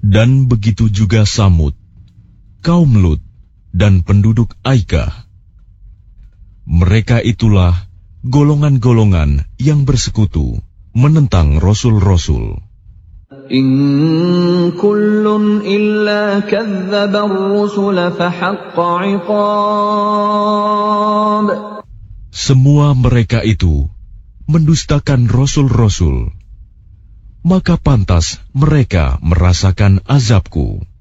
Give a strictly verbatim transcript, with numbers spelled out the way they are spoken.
Dan begitu juga Samud, kaum Lut, dan penduduk Aikah. Mereka itulah golongan-golongan yang bersekutu menentang rasul-rasul. In kullun illa kadzdzaba ar-rusul fahaqqa 'iqab. Semua mereka itu mendustakan rasul-rasul, maka pantas mereka merasakan azabku.